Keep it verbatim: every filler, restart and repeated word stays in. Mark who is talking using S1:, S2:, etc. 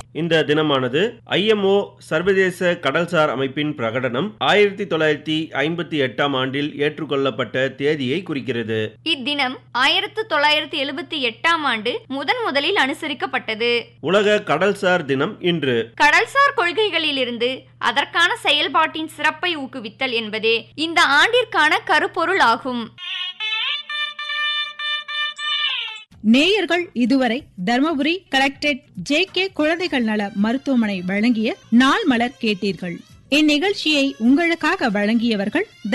S1: இந்த தினமானது ஐஎம்ஓ சர்வதேச கடல்சார் அமைப்பின் பிரகடனம் ஆயிரத்தி தொள்ளாயிரத்தி ஐம்பத்தி எட்டாம் ஆண்டில் ஏற்றுக்கொள்ளப்பட்ட தேதியை குறிக்கிறது.
S2: இத்தினம் ஆயிரத்தி தொள்ளாயிரத்தி எழுபத்தி எட்டாம் ஆண்டு முதன் முதலில் அனுசரிக்கப்பட்டது.
S1: உலக கடல்சார் தினம் இன்று.
S2: கடல்சார் கொள்கைகளில் இருந்து அதற்கான செயல்பாட்டின் சிறப்பை ஊக்குவித்தல் என்பதே இந்த ஆண்டிற்கான கருப்பொருள் ஆகும்.
S3: நேயர்கள் இதுவரை தர்மபுரி கலெக்டரேட் ஜே கே குழந்தைகள் நல மருத்துவமனை வழங்கிய நாள் மலர் கேட்டீர்கள். இந்நிகழ்ச்சியை உங்களுக்காக வழங்கியவர்கள்